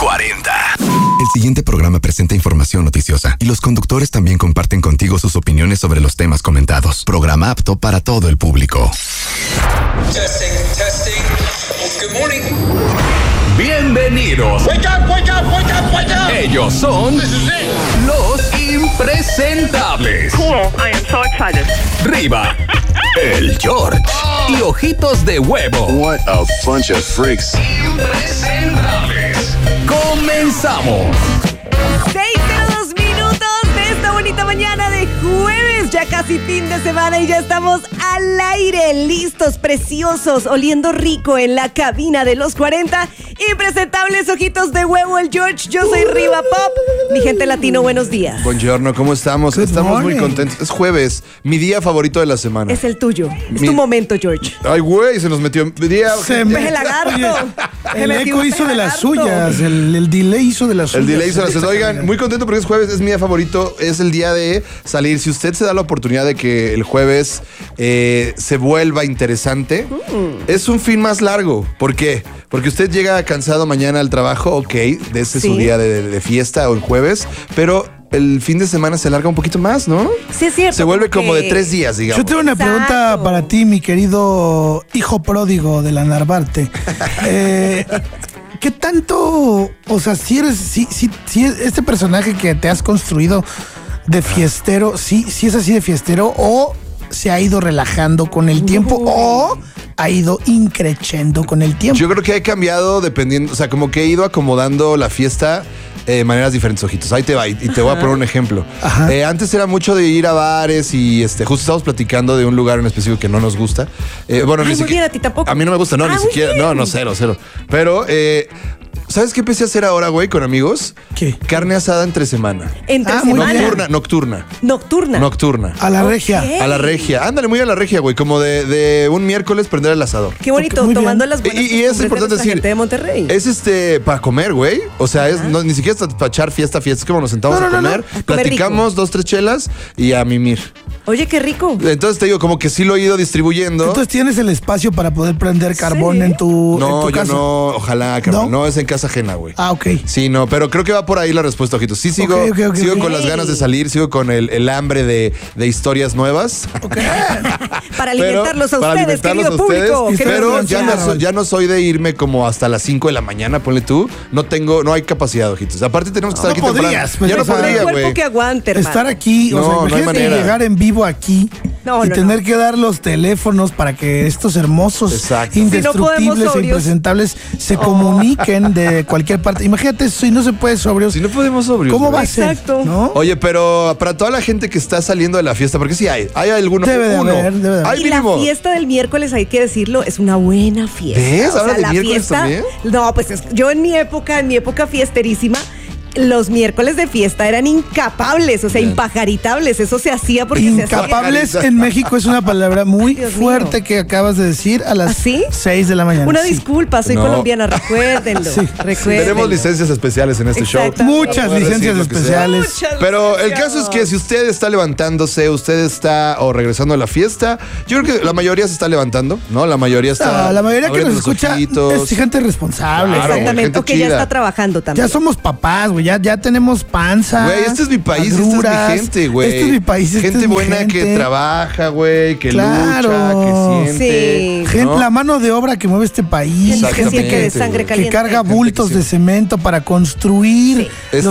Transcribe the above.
40. El siguiente programa presenta información noticiosa y los conductores también comparten contigo sus opiniones sobre los temas comentados. Programa apto para todo el público. Testing. Good morning. Bienvenidos. Wake up. Ellos son los impresentables. Cool, I am so excited. Riva, el George y Ojitos de Huevo. What a bunch of freaks. Impresentables. Comenzamos. 6:02 minutos de esta bonita mañana de jueves, ya casi fin de semana y ya estamos al aire, listos, preciosos, oliendo rico en la cabina de los 40. Impresentables, Ojitos de Huevo, el George, yo soy Riva Pop. Mi gente latino, buenos días. Buongiorno, ¿cómo estamos? Estamos muy contentos. Es jueves, mi día favorito de la semana. Es el tuyo, es tu momento, George. Ay, güey, se nos metió. Es el lagarto. El eco hizo de las suyas, el delay hizo de las suyas. El delay hizo de las suyas. Oigan, muy contento porque es jueves, es mi día favorito, es el día de salir. Si usted se da la oportunidad de que el jueves se vuelva interesante, es un fin más largo. ¿Por qué? Porque usted llega cansado mañana al trabajo, ok, de ese su día de fiesta o el jueves, pero el fin de semana se alarga un poquito más, ¿no? Sí, es cierto. Se vuelve como de 3 días, digamos. Yo tengo una pregunta para ti, mi querido hijo pródigo de la Narvarte. ¿Qué tanto, o sea, si este personaje que te has construido de fiestero, si es así de fiestero o se ha ido relajando con el tiempo o ha ido increciendo con el tiempo? Yo creo que he cambiado dependiendo, o sea, como que he ido acomodando la fiesta de maneras diferentes, Ojitos. Ahí te va, y te voy a poner un ejemplo. Antes era mucho de ir a bares y justo estábamos platicando de un lugar en específico que no nos gusta. Bueno, Ay, ni muy siquiera. bien, a ti tampoco. A mí no me gusta, no, ni siquiera. Bien. No, cero. Pero, ¿sabes qué empecé a hacer ahora, güey, con amigos? ¿Qué? Carne asada entre semana. Entre muy semana. bien. Nocturna. A la regia. Ok. A la regia. Ándale, muy a la regia, güey. Como de un miércoles prender el asador. Qué bonito, Muy bien. tomando las buenas Y es costumbres importante de nuestra decir, gente de Monterrey. es para comer, güey. O sea, ni siquiera es para echar fiesta, es como nos sentamos a comer, A comer platicamos 2, 3 chelas y a mimir. Oye, qué rico. Entonces te digo, como que sí lo he ido distribuyendo. Entonces tienes el espacio para poder prender carbón Sí. en tu No, yo casa. no, ojalá, cabrón. ¿No? No, es en casa ajena, güey. Ah, ok. Sí, no, pero creo que va por ahí la respuesta, Ojitos. Sí, sigo Ok. con las ganas de salir, sigo con el hambre de historias nuevas. Para alimentarlos a ustedes, querido público. ustedes, querido Pero audiencia. ya no soy de irme como hasta las 5 de la mañana, ponle tú. No hay capacidad, Ojitos. Aparte tenemos que estar aquí podrías, temprano. pues, Ya no o sea, El podría, cuerpo güey. que aguante, hermano. Estar aquí, No, o sea, no hay imagínate manera. llegar en vivo aquí No, y no, tener que dar los teléfonos para que estos hermosos, Exacto. indestructibles Si no podemos e sobrios. impresentables se comuniquen de cualquier parte. Imagínate eso, si no se puede sobrios. Si no podemos sobrios. ¿Cómo va güey. a ser? Exacto. ¿No? Oye, pero para toda la gente que está saliendo de la fiesta, porque sí hay alguno. Debe de uno. haber, debe de haber. Hay Y mínimo. la fiesta del miércoles, hay que decirlo, es una buena fiesta. ¿Ves? ¿Ahora de la miércoles también? No, pues yo en mi época fiesterísima, los miércoles de fiesta eran incapables, o sea, impajaritables. Eso se hacía porque se hacía. Incapables en México es una palabra muy Dios fuerte mío. que acabas de decir a las ¿Ah, sí? 6 de la mañana. Una Sí. disculpa, soy No. colombiana, recuérdenlo. Recuérdenlo. Tenemos licencias especiales en este show. Exactamente. Muchas Para poder licencias decir lo que sea. especiales. Muchas Pero el gracias. caso es que si usted está levantándose, usted está o regresando a la fiesta, yo creo que la mayoría se está levantando, ¿no? La mayoría está. No, la mayoría que abriendo nos los escucha ojitos. es gente responsable. Claro, güey. Exactamente, gente o que ya chida. está trabajando también. Ya somos papás, güey. Ya tenemos panza. Güey, este es mi país, agruras. esta es mi gente, güey. Este es mi país, esta gente es mi buena gente. que trabaja, güey, que Claro. lucha, que siente. Sí. ¿no? La mano de obra que mueve este país. Gente que Exactamente, siente de sangre güey. Que caliente. carga bultos Gente que de cemento para construir Sí. los